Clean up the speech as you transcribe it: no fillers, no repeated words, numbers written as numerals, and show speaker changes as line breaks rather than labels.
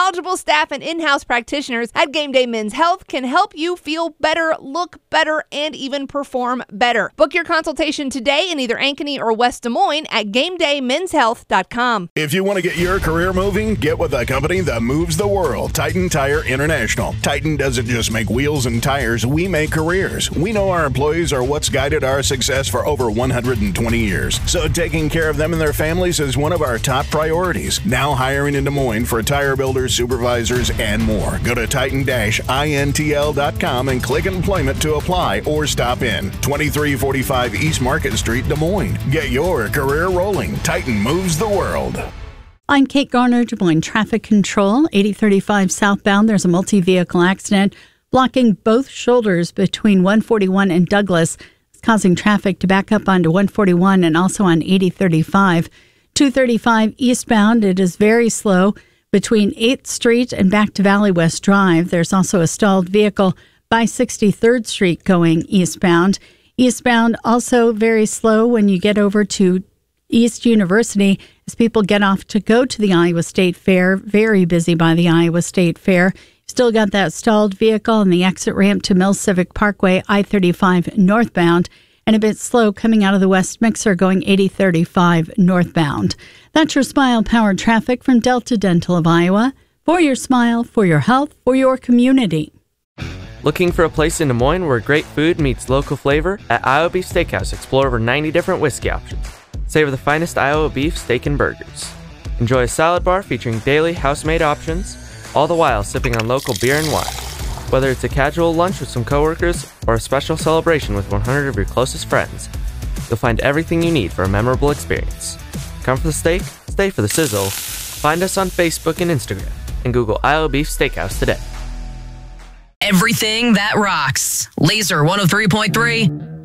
knowledgeable staff and in-house practitioners at Game Day Men's Health can help you feel better, look better, and even perform better. Book your consultation today in either Ankeny or West Des Moines at GameDayMen'sHealth.com.
If you want to get your career moving, get with a company that moves the world. Titan Tire International. Titan doesn't just make wheels and tires, we make careers. We know our employees are what's guided our success for over 120 years. So taking care of them and their families is one of our top priorities. Now hiring in Des Moines for tire builders, supervisors, and more. Go to titan-intl.com and click employment to apply or stop in. 2345 East Market Street, Des Moines. Get your career rolling. Titan moves the world.
I'm Kate Garner, Des Moines Traffic Control. 8035 southbound, there's a multi-vehicle accident blocking both shoulders between 141 and Douglas. It's causing traffic to back up onto 141 and also on 8035. 235 eastbound, it is very slow between 8th Street and back to Valley West Drive. There's also a stalled vehicle by 63rd Street going eastbound. Eastbound also very slow when you get over to East University as people get off to go to the Iowa State Fair. Very busy by the Iowa State Fair. Still got that stalled vehicle on the exit ramp to Mill Civic Parkway, I-35 northbound, and a bit slow coming out of the West Mixer going 8035 northbound. That's your Smile-powered traffic from Delta Dental of Iowa. For your smile, for your health, for your community.
Looking for a place in Des Moines where great food meets local flavor? At Iowa Beef Steakhouse, explore over 90 different whiskey options. Savor the finest Iowa beef, steak, and burgers. Enjoy a salad bar featuring daily house-made options, all the while sipping on local beer and wine. Whether it's a casual lunch with some coworkers or a special celebration with 100 of your closest friends, you'll find everything you need for a memorable experience. Come for the steak, stay for the sizzle. Find us on Facebook and Instagram, and Google Iowa Beef Steakhouse today.
Everything that rocks. Laser 103.3.